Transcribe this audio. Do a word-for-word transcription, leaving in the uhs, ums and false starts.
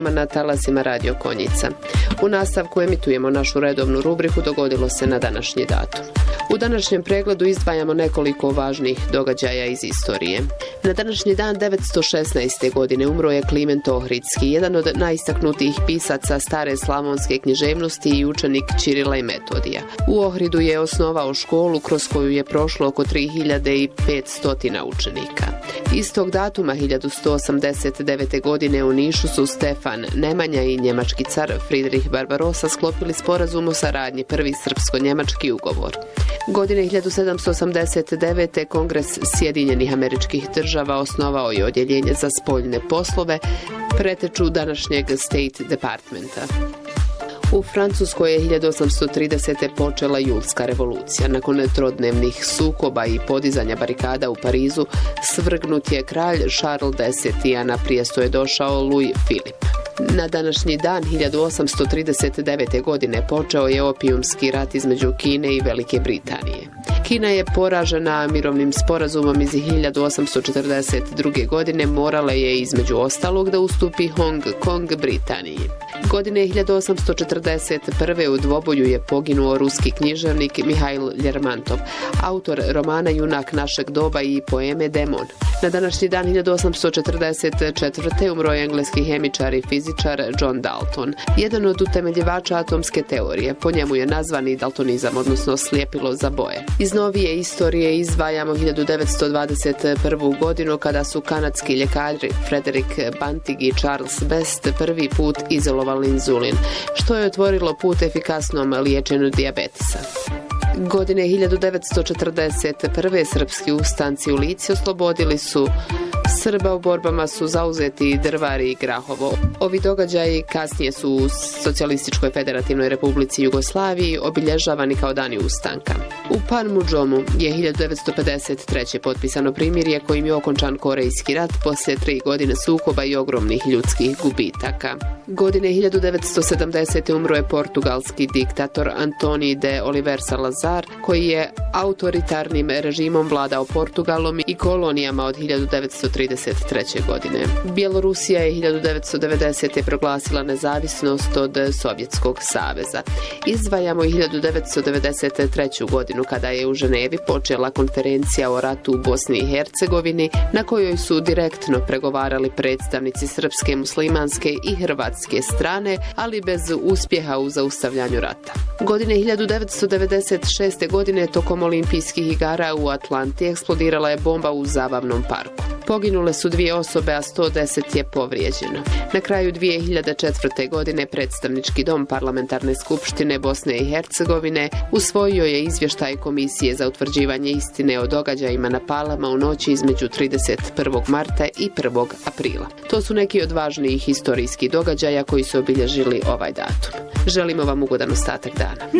na talasima Radio Konjica. U nastavku emitujemo našu redovnu rubriku Dogodilo se na današnji datum. U današnjem pregledu izdvajamo nekoliko važnih događaja iz istorije. Na današnji dan devetsto šesnaeste. godine umro je Kliment Ohridski, jedan od najistaknutijih pisaca stare slavonske književnosti i učenik Ćirila i Metodija. U Ohridu je osnovao školu kroz koju je prošlo oko tri hiljade petsto učenika. Istog datuma hiljadu sto osamdeset devete. godine u Nišu su Stefan Nemanja i njemački car Friedrich Barbarossa sklopili sporazum o saradnji, prvi srpsko-njemački ugovor. Godine hiljadu sedamsto osamdeset devete. Kongres Sjedinjenih Američkih Država osnovao je odjeljenje za spoljne poslove, preteču današnjeg State Departmenta. U Francuskoj je hiljadu osamsto tridesete. počela Julska revolucija. Nakon trodnevnih sukoba i podizanja barikada u Parizu, svrgnut je kralj Charles deseti. a na prijesto je došao Louis Philippe. Na današnji dan hiljadu osamsto trideset devete. godine počeo je opijumski rat između Kine i Velike Britanije. Kina je poražena mirovnim sporazumom iz hiljadu osamsto četrdeset druge. godine, morala je između ostalog da ustupi Hong Kong Britaniji. Godine hiljadu osamsto četrdeset prve. u dvoboju je poginuo ruski književnik Mihail Ljermantov, autor romana Junak našeg doba i poeme Demon. Na današnji dan hiljadu osamsto četrdeset četvrte. umro je engleski hemičar i fizičar John Dalton, jedan od utemeljivača atomske teorije. Po njemu je nazvan i daltonizam, odnosno slijepilo za boje. Iz novije istorije izdvajamo hiljadu devetsto dvadeset prvu. godinu kada su kanadski ljekari Frederick Banting i Charles Best prvi put izolovali inzulin, što je otvorilo put efikasnom liječenju dijabetisa. Godine hiljadu devetsto četrdeset prve. srpski ustanci u Lici oslobodili su Srba, u borbama su zauzeti Drvari i Grahovo. Ovi događaji kasnije su u Socijalističkoj federativnoj republici Jugoslaviji obilježavani kao dani ustanka. U Panmudžomu je hiljadu devetsto pedeset treće. potpisano primirje kojim je okončan Korejski rat poslije tri godine sukoba i ogromnih ljudskih gubitaka. Godine hiljadu devetsto sedamdesete. umro je portugalski diktator Antoni de Oliveira Salazar, koji je autoritarnim režimom vladao Portugalom i kolonijama od hiljadu devetsto trideset treće. godine. Bjelorusija je hiljadu devetsto devedesete. proglasila nezavisnost od Sovjetskog saveza. Izdvajamo i hiljadu devetsto devedeset treću. godinu kada je u Ženevi počela konferencija o ratu u Bosni i Hercegovini, na kojoj su direktno pregovarali predstavnici srpske, muslimanske i hrvatske strane, ali bez uspjeha u zaustavljanju rata. Godine hiljadu devetsto devedeset šeste. godine tokom olimpijskih igara u Atlanti eksplodirala je bomba u zabavnom parku. Poginule su dvije osobe, a sto deset je povrijeđeno. Na kraju dvije hiljade četvrte. godine predstavnički dom Parlamentarne skupštine Bosne i Hercegovine usvojio je izvještaj Komisije za utvrđivanje istine o događajima na Palama u noći između trideset prvog marta i prvog aprila. To su neki od važnijih historijskih događaja koji su obilježili ovaj datum. Želimo vam ugodan ostatak dana.